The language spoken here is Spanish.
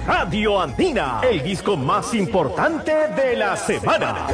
Radio Andina, el disco más importante de la semana.